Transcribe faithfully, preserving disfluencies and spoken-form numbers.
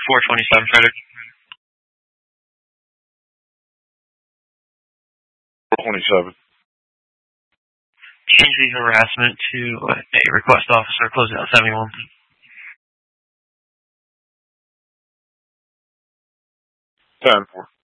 four twenty-seven, Frederick. four twenty-seven. Change the harassment to a request officer, closing out seventy-one. ten four.